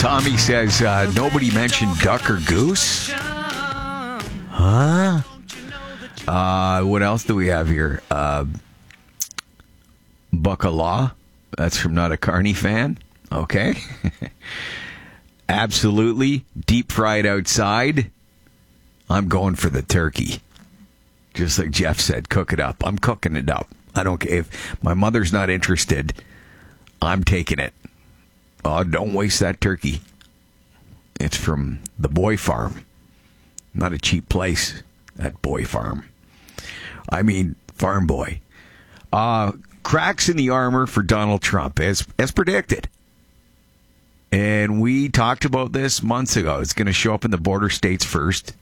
Tommy says, nobody mentioned duck or goose? Huh? What else do we have here? Bacala. That's from Not a Carney fan. Okay. Absolutely. Deep fried outside. I'm going for the turkey. Just like Jeff said, cook it up. I'm cooking it up. I don't care. If my mother's not interested, I'm taking it. Oh, don't waste that turkey. It's from the Boy Farm. Not a cheap place, that Boy Farm. I mean, Farm Boy. Cracks in the armor for Donald Trump, as predicted. And we talked about this months ago. It's going to show up in the border states first.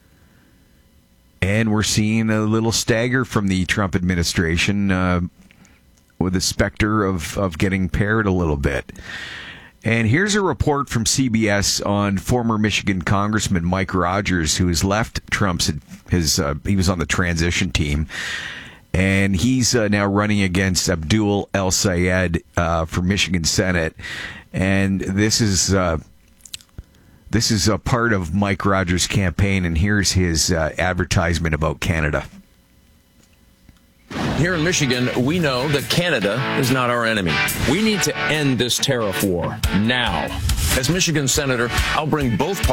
And we're seeing a little stagger from the Trump administration with the specter of getting paired a little bit. And here's a report from CBS on former Michigan Congressman Mike Rogers, who has left Trump's he was on the transition team. And he's now running against Abdul El Sayed for Michigan Senate. And this is a part of Mike Rogers' campaign, and here's his advertisement about Canada. Here in Michigan, we know that Canada is not our enemy. We need to end this tariff war now. As Michigan Senator, I'll bring both